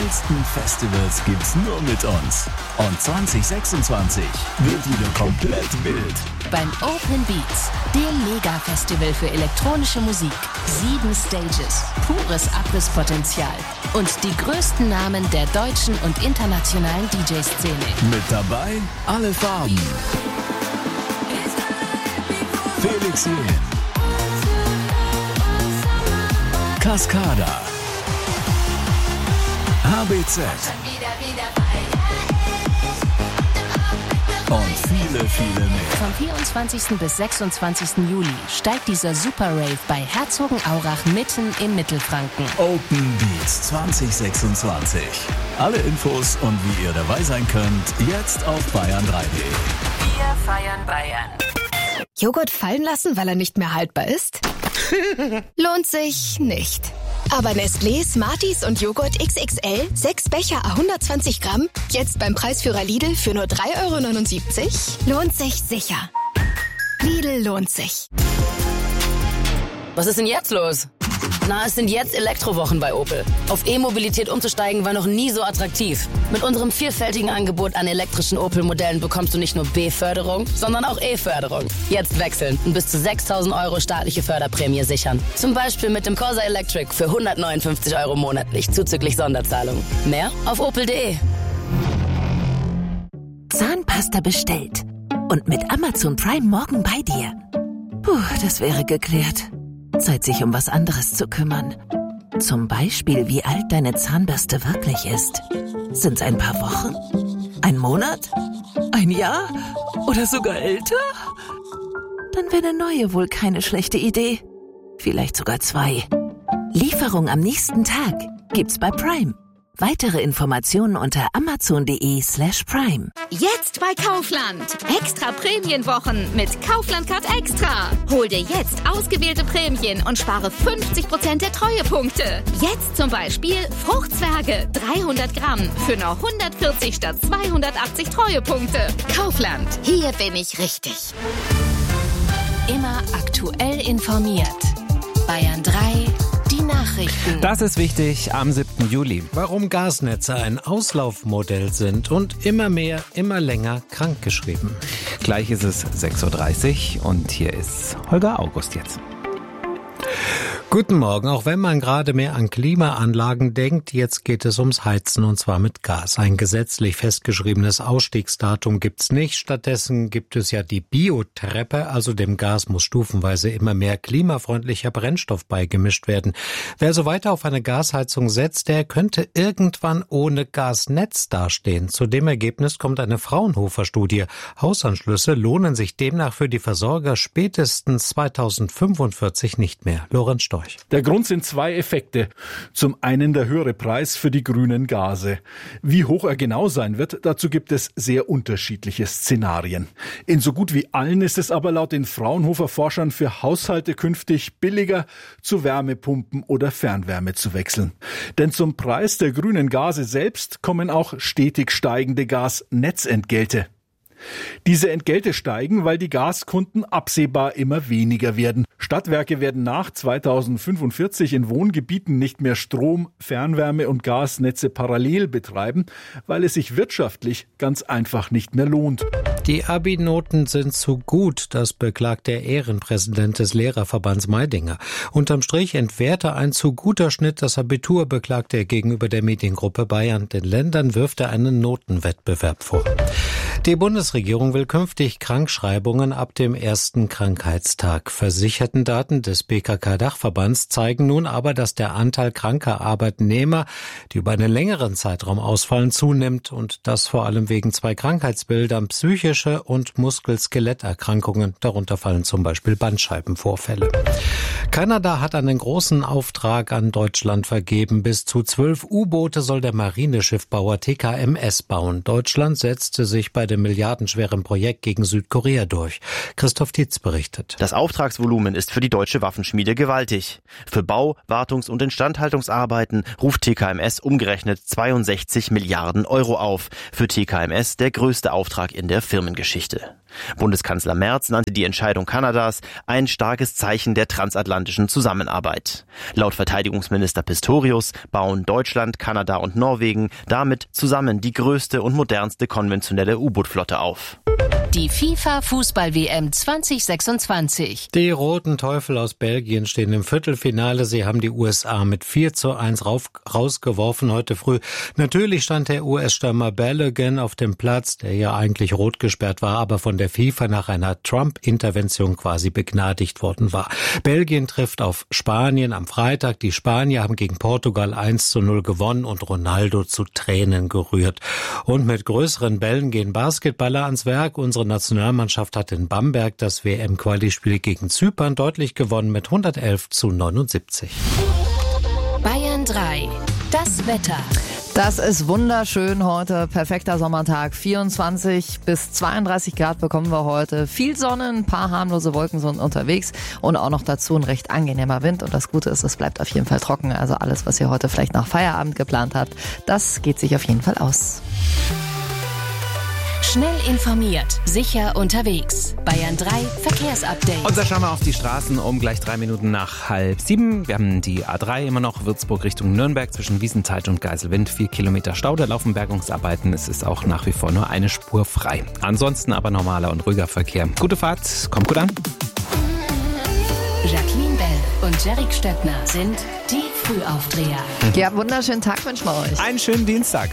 geilsten Festivals gibt's nur mit uns. Und 2026 wird wieder komplett wild. Beim Open Beats, dem Mega-Festival für elektronische Musik. 7 Stages, pures Abrisspotenzial und die größten Namen der deutschen und internationalen DJ-Szene. Mit dabei alle Farben. Felix Jähn, Cascada, HBZ und viele, viele mehr. Vom 24. bis 26. Juli steigt dieser Super Rave bei Herzogenaurach mitten in Mittelfranken. Open Beats 2026. Alle Infos und wie ihr dabei sein könnt, jetzt auf bayern3.de. Wir feiern Bayern. Joghurt fallen lassen, weil er nicht mehr haltbar ist? Lohnt sich nicht. Aber Nestlé, Smarties und Joghurt XXL, 6 Becher à 120 Gramm, jetzt beim Preisführer Lidl für nur 3,79 €? Lohnt sich sicher. Lidl lohnt sich. Was ist denn jetzt los? Na, es sind jetzt Elektrowochen bei Opel. Auf E-Mobilität umzusteigen war noch nie so attraktiv. Mit unserem vielfältigen Angebot an elektrischen Opel-Modellen bekommst du nicht nur B-Förderung, sondern auch E-Förderung. Jetzt wechseln und bis zu 6.000 € staatliche Förderprämie sichern. Zum Beispiel mit dem Corsa Electric für 159 € monatlich, zuzüglich Sonderzahlung. Mehr auf opel.de. Zahnpasta bestellt. Und mit Amazon Prime morgen bei dir. Puh, das wäre geklärt. Zeit, sich um was anderes zu kümmern. Zum Beispiel, wie alt deine Zahnbürste wirklich ist. Sind's ein paar Wochen? Ein Monat? Ein Jahr? Oder sogar älter? Dann wäre eine neue wohl keine schlechte Idee. Vielleicht sogar 2. Lieferung am nächsten Tag gibt's bei Prime. Weitere Informationen unter amazon.de/prime. Jetzt bei Kaufland. Extra Prämienwochen mit Kaufland Card Extra. Hol dir jetzt ausgewählte Prämien und spare 50% der Treuepunkte. Jetzt zum Beispiel Fruchtzwerge 300 Gramm für nur 140 statt 280 Treuepunkte. Kaufland. Hier bin ich richtig. Immer aktuell informiert. Bayern 3, die Nachrichten. Das ist wichtig am 7. Juli. Warum Gasnetze ein Auslaufmodell sind und immer mehr, immer länger krankgeschrieben. Gleich ist es 6.30 Uhr und hier ist Holger August jetzt. Guten Morgen, auch wenn man gerade mehr an Klimaanlagen denkt, jetzt geht es ums Heizen und zwar mit Gas. Ein gesetzlich festgeschriebenes Ausstiegsdatum gibt's nicht. Stattdessen gibt es ja die Biotreppe, also dem Gas muss stufenweise immer mehr klimafreundlicher Brennstoff beigemischt werden. Wer so weiter auf eine Gasheizung setzt, der könnte irgendwann ohne Gasnetz dastehen. Zu dem Ergebnis kommt eine Fraunhofer-Studie. Hausanschlüsse lohnen sich demnach für die Versorger spätestens 2045 nicht mehr. Lorenz Storch. Der Grund sind 2 Effekte. Zum einen der höhere Preis für die grünen Gase. Wie hoch er genau sein wird, dazu gibt es sehr unterschiedliche Szenarien. In so gut wie allen ist es aber laut den Fraunhofer-Forschern für Haushalte künftig billiger, zu Wärmepumpen oder Fernwärme zu wechseln. Denn zum Preis der grünen Gase selbst kommen auch stetig steigende Gasnetzentgelte. Diese Entgelte steigen, weil die Gaskunden absehbar immer weniger werden. Stadtwerke werden nach 2045 in Wohngebieten nicht mehr Strom, Fernwärme und Gasnetze parallel betreiben, weil es sich wirtschaftlich ganz einfach nicht mehr lohnt. Die Abi-Noten sind zu gut, das beklagt der Ehrenpräsident des Lehrerverbands Meidinger. Unterm Strich entbehrte ein zu guter Schnitt das Abitur, beklagt er gegenüber der Mediengruppe Bayern. Den Ländern wirft er einen Notenwettbewerb vor. Die Bundesregierung will künftig Krankschreibungen ab dem ersten Krankheitstag. Versichertendaten des BKK-Dachverbands zeigen nun aber, dass der Anteil kranker Arbeitnehmer, die über einen längeren Zeitraum ausfallen, zunimmt und das vor allem wegen 2 Krankheitsbildern, psychische und Muskel-Skeletterkrankungen. Darunter fallen zum Beispiel Bandscheibenvorfälle. Kanada hat einen großen Auftrag an Deutschland vergeben. Bis zu 12 U-Boote soll der Marineschiffbauer TKMS bauen. Deutschland setzte sich bei dem milliardenschweren Projekt gegen Südkorea durch. Christoph Tietz berichtet. Das Auftragsvolumen ist für die deutsche Waffenschmiede gewaltig. Für Bau-, Wartungs- und Instandhaltungsarbeiten ruft TKMS umgerechnet 62 Milliarden € auf. Für TKMS der größte Auftrag in der Firma. Firmengeschichte. Bundeskanzler Merz nannte die Entscheidung Kanadas ein starkes Zeichen der transatlantischen Zusammenarbeit. Laut Verteidigungsminister Pistorius bauen Deutschland, Kanada und Norwegen damit zusammen die größte und modernste konventionelle U-Boot-Flotte auf. Die FIFA-Fußball-WM 2026. Die Roten Teufel aus Belgien stehen im Viertelfinale. Sie haben die USA mit 4:1 rausgeworfen heute früh. Natürlich stand der US-Stürmer Balogun auf dem Platz, der ja eigentlich rot gesperrt war, aber von der FIFA nach einer Trump-Intervention quasi begnadigt worden war. Belgien trifft auf Spanien am Freitag. Die Spanier haben gegen Portugal 1:0 gewonnen und Ronaldo zu Tränen gerührt. Und mit größeren Bällen gehen Basketballer ans Werk. Unsere Nationalmannschaft hat in Bamberg das WM-Quali-Spiel gegen Zypern deutlich gewonnen mit 111:79. Bayern 3. Das Wetter. Das ist wunderschön heute. Perfekter Sommertag. 24 bis 32 Grad bekommen wir heute. Viel Sonne, ein paar harmlose Wolken sind unterwegs und auch noch dazu ein recht angenehmer Wind. Und das Gute ist, es bleibt auf jeden Fall trocken. Also alles, was ihr heute vielleicht nach Feierabend geplant habt, das geht sich auf jeden Fall aus. Schnell informiert, sicher unterwegs. Bayern 3 Verkehrsupdate. Und da schauen wir auf die Straßen um gleich 3 Minuten nach 6:30. Wir haben die A3 immer noch, Würzburg Richtung Nürnberg zwischen Wiesenthal und Geiselwind. 4 Kilometer Stau, da laufen Bergungsarbeiten. Es ist auch nach wie vor nur eine Spur frei. Ansonsten aber normaler und ruhiger Verkehr. Gute Fahrt, kommt gut an. Jacqueline Bell und Jerick Stöckner sind die Frühaufdreher. Ja, wunderschönen Tag wünschen wir euch. Einen schönen Dienstag.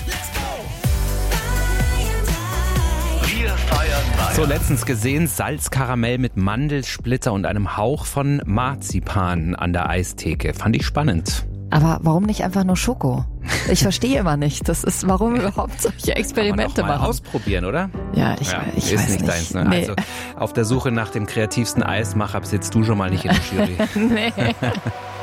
Wir feiern Bayern. So, letztens gesehen, Salzkaramell mit Mandelsplitter und einem Hauch von Marzipan an der Eistheke. Fand ich spannend. Aber warum nicht einfach nur Schoko? Ich verstehe immer nicht. Das ist, warum überhaupt solche Experimente Kann man machen. ausprobieren, oder? Ja, ich ist weiß nicht nicht. deins, ne? Nee. Also, auf der Suche nach dem kreativsten Eismacher sitzt du schon mal nicht in der Jury. Nee.